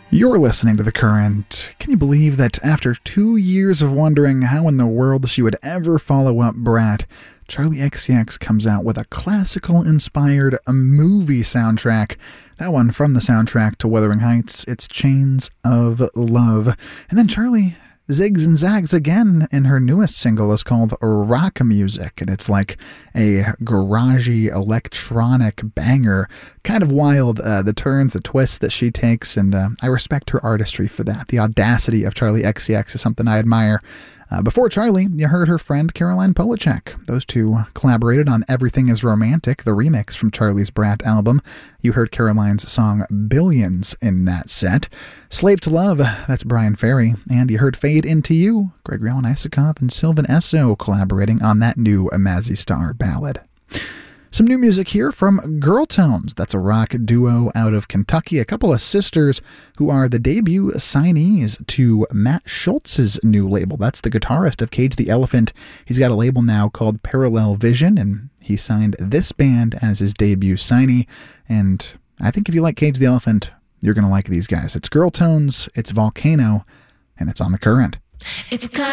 You're listening to The Current. Can you believe that after 2 years of wondering how in the world she would ever follow up Brat, Charli XCX comes out with a classical-inspired movie soundtrack? That one from the soundtrack to Wuthering Heights, it's Chains of Love. And then Charli zigs and zags again, and her newest single is called Rock Music, and it's like a garagey electronic banger. Kind of wild, the turns, the twists that she takes, and I respect her artistry for that. The audacity of Charli XCX is something I admire. Before Charli, you heard her friend Caroline Polachek. Those two collaborated on Everything is Romantic, the remix from Charli's Brat album. You heard Caroline's song Billions in that set. Slave to Love, that's Brian Ferry. And you heard Fade Into You, Gregory Alan Isakov and Sylvan Esso collaborating on that new Mazzy Star ballad. Some new music here from Girltones. That's a rock duo out of Kentucky, a couple of sisters who are the debut signees to Matt Schultz's new label. That's the guitarist of Cage the Elephant. He's got a label now called Parallel Vision, and he signed this band as his debut signee. And I think if you like Cage the Elephant, you're going to like these guys. It's Girltones, it's Volcano, and it's on The Current. It's